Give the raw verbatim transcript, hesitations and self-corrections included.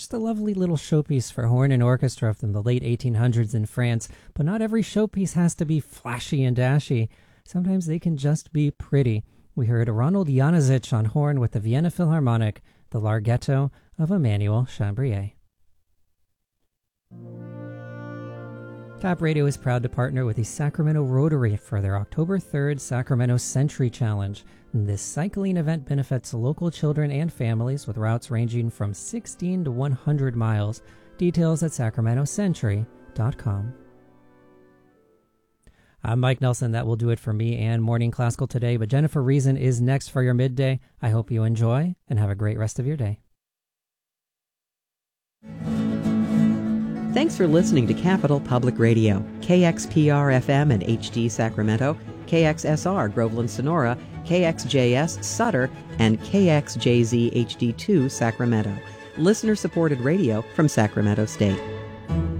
Just a lovely little showpiece for horn and orchestra from the late eighteen hundreds in France, but not every showpiece has to be flashy and dashy. Sometimes they can just be pretty. We heard Ronald Januzic on horn with the Vienna Philharmonic, the Larghetto of Emmanuel Chambrier. Tap Radio is proud to partner with the Sacramento Rotary for their October third Sacramento Century Challenge. This cycling event benefits local children and families with routes ranging from sixteen to one hundred miles. Details at sacramento century dot com. I'm Mike Nelson. That will do it for me and Morning Classical today, but Jennifer Reason is next for your midday. I hope you enjoy and have a great rest of your day. Thanks for listening to Capital Public Radio, K X P R F M and H D Sacramento, K X S R Groveland Sonora, K X J S Sutter, and K X J Z H D two Sacramento. Listener-supported radio from Sacramento State.